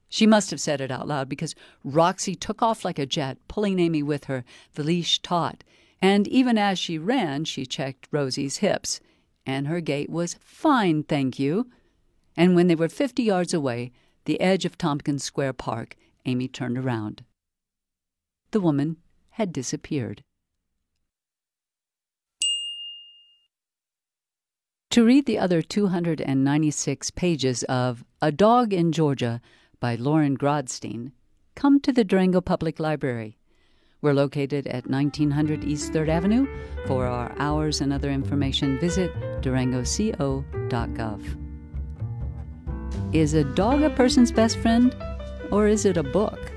She must have said it out loud because Roxy took off like a jet, pulling Amy with her, the leash taut. And even as she ran, she checked Rosie's hips. And her gait was fine, thank you. And when they were 50 yards away, the edge of Tompkins Square Park, Amy turned around. The woman had disappeared. To read the other 296 pages of A Dog in Georgia by Lauren Grodstein, come to the Durango Public Library. We're located at 1900 East 3rd Avenue. For our hours and other information, visit durangoco.gov. Is a dog a person's best friend, or is it a book?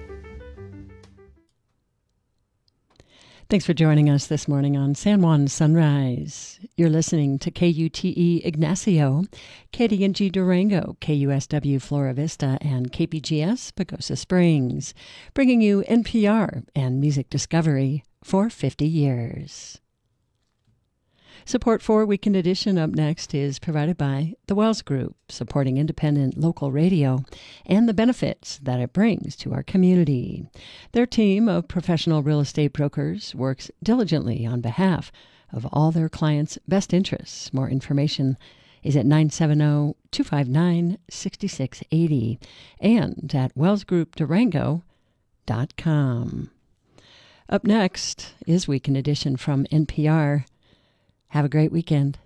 Thanks for joining us this morning on San Juan Sunrise. You're listening to KUTE Ignacio, KDNG Durango, KUSW Flora Vista, and KPGS Pagosa Springs, bringing you NPR and music discovery for 50 years. Support for Weekend Edition up next is provided by the Wells Group, supporting independent local radio and the benefits that it brings to our community. Their team of professional real estate brokers works diligently on behalf of all their clients' best interests. More information is at 970-259-6680 and at wellsgroupdurango.com. Up next is Weekend Edition from NPR. Have a great weekend.